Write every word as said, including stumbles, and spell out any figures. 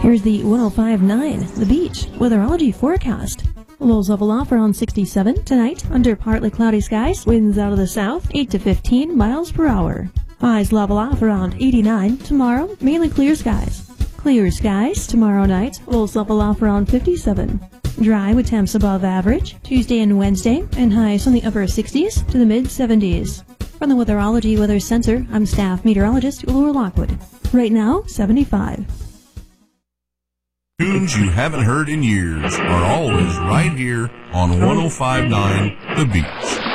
Here's the one oh five point nine The Beach weatherology forecast. Lows level off around sixty-seven tonight under partly cloudy skies. Winds out of the south eight to fifteen miles per hour. Highs level off around eighty-nine tomorrow. Mainly clear skies. Clear skies tomorrow night. Lows level off around fifty-seven. Dry with temps above average Tuesday and Wednesday, and highs on the upper sixties to the mid seventies. From the Weatherology Weather Center, I'm staff meteorologist Laura Lockwood. Right now, seventy-five. Tunes you haven't heard in years are always right here on one oh five point nine The Beach.